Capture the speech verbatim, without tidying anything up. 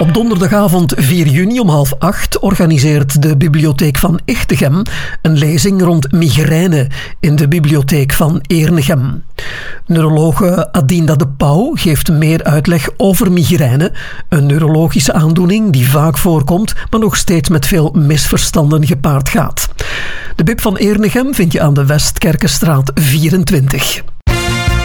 Op donderdagavond vier juni om half acht organiseert de Bibliotheek van Echtegem een lezing rond migraine in de Bibliotheek van Ernegem. Neurologe Adinda de Pauw geeft meer uitleg over migraine, een neurologische aandoening die vaak voorkomt, maar nog steeds met veel misverstanden gepaard gaat. De Bib van Ernegem vind je aan de Westkerkenstraat vierentwintig.